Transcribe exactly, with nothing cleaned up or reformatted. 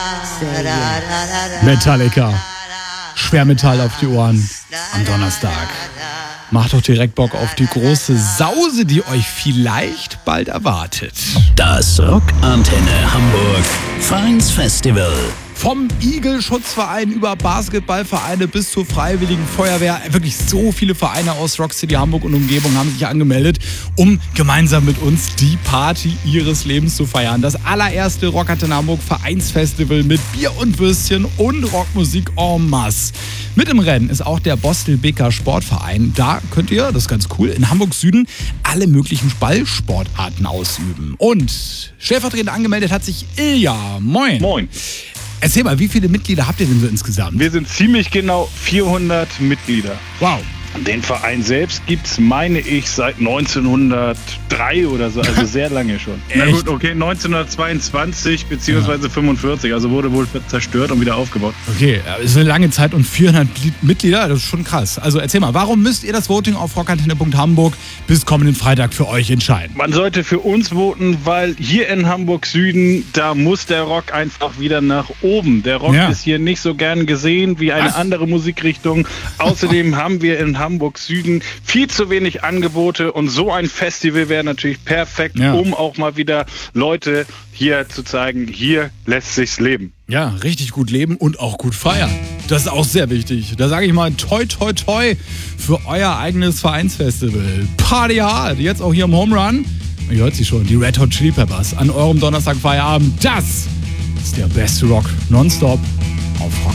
Metallica. Schwermetall auf die Ohren am Donnerstag. Macht doch direkt Bock auf die große Sause, die euch vielleicht bald erwartet. Das Rockantenne Hamburg Vereinsfestival. Vom Igel-Schutzverein über Basketballvereine bis zur Freiwilligen Feuerwehr. Wirklich so viele Vereine aus Rock City Hamburg und Umgebung haben sich angemeldet, um gemeinsam mit uns die Party ihres Lebens zu feiern. Das allererste Rockantenne Hamburg Vereinsfestival mit Bier und Würstchen und Rockmusik en masse. Mit im Rennen ist auch der Bostel-Beker Sportverein. Da könnt ihr, das ist ganz cool, in Hamburg Süden alle möglichen Ballsportarten ausüben. Und stellvertretend angemeldet hat sich Ilja. Moin. Moin. Erzähl mal, wie viele Mitglieder habt ihr denn so insgesamt? Wir sind ziemlich genau vierhundert Mitglieder. Wow. Den Verein selbst gibt's, meine ich, seit neunzehnhundertdrei oder so, also sehr lange schon. Na gut, okay, neunzehnhundertzweiundzwanzig beziehungsweise fünfundvierzig, also wurde wohl zerstört und wieder aufgebaut. Okay, das ist eine lange Zeit und vierhundert Mitglieder, das ist schon krass. Also erzähl mal, warum müsst ihr das Voting auf rockantenne punkt hamburg bis kommenden Freitag für euch entscheiden? Man sollte für uns voten, weil hier in Hamburg Süden, da muss der Rock einfach wieder nach oben. Der Rock Ja. ist hier nicht so gern gesehen wie eine Was? andere Musikrichtung. Außerdem haben wir in Hamburg Süden viel zu wenig Angebote und so ein Festival wäre natürlich perfekt, Ja. um auch mal wieder Leute hier zu zeigen, hier lässt sich's leben. Ja, richtig gut leben und auch gut feiern. Das ist auch sehr wichtig. Da sage ich mal toi toi toi für euer eigenes Vereinsfestival. Party hard, jetzt auch hier im Home Run. Ihr hört sie schon, die Red Hot Chili Peppers an eurem Donnerstag Feierabend. Das ist der beste Rock nonstop auf Rock.